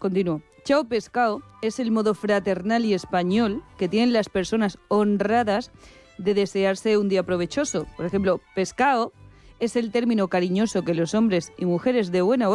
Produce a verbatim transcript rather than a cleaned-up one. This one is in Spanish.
Continúo. Chao pescado es el modo fraternal y español que tienen las personas honradas de desearse un día provechoso. Por ejemplo, pescado es el término cariñoso que los hombres y mujeres de buena